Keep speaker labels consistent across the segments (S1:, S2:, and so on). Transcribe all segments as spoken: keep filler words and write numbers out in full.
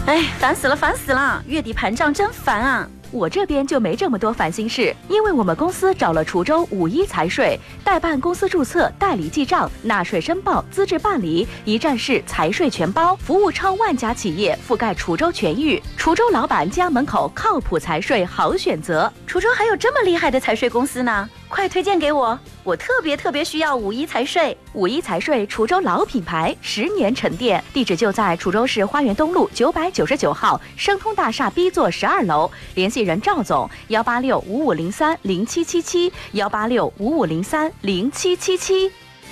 S1: 哎，烦死了，烦死了！月底盘账真烦啊！
S2: 我这边就没这么多烦心事，因为我们公司找了滁州五一财税，代办公司注册、代理记账、纳税申报、资质办理，一站式财税全包，服务超万家企业，覆盖滁州全域。滁州老板家门口靠谱财税好选择。
S1: 滁州还有这么厉害的财税公司呢？快推荐给我！我特别特别需要五一财税。
S2: 五一财税，滁州老品牌，十年沉淀，地址就在滁州市花园东路九百九十九号生通大厦 B 座十二楼，联系人赵总：幺八六五五零三零七七七，幺八六五五零三零七七七。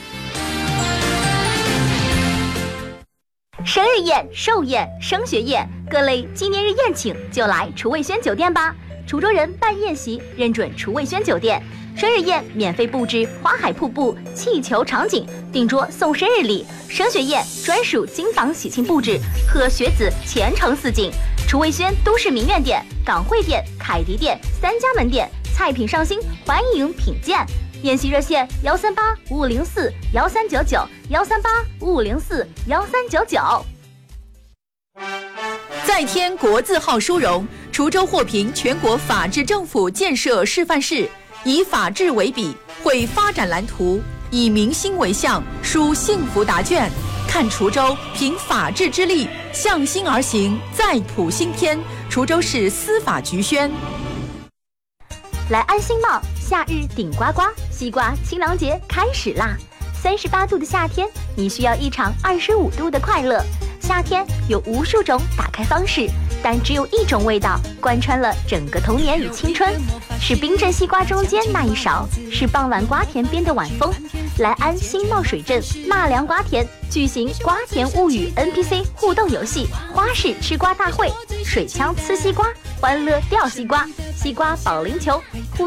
S3: 生日宴、寿宴、升学宴，各类纪念日宴请就来厨卫轩酒店吧。滁州人办宴席认准厨卫轩酒店，生日宴免费布置花海瀑布、气球场景，订桌送生日礼；升学宴专属金房喜庆布置，贺学子前程似锦。厨卫轩都市名苑店、港汇店、凯迪店三家门店，菜品上新，欢迎品鉴。宴席热线：幺三八五五零四幺三九九，幺三八五五零四幺三九九。
S4: 再添国字号殊荣，滁州获评全国法治政府建设示范市，以法治为笔，绘发展蓝图，以民心为向，书幸福答卷。看滁州凭法治之力，向心而行，再谱新篇。滁州市司法局宣。
S3: 来安新茂，夏日顶呱呱，西瓜清凉节开始啦！三十八度的夏天，你需要一场二十五度的快乐。夏天有无数种打开方式，但只有一种味道贯穿了整个童年与青春，是冰镇西瓜中间那一勺，是傍晚瓜田边的晚风。来安新茂水镇纳凉瓜田举行瓜田物语 N P C 互动游戏，花式吃瓜大会，水枪呲西瓜，欢乐掉西瓜，西瓜保龄球。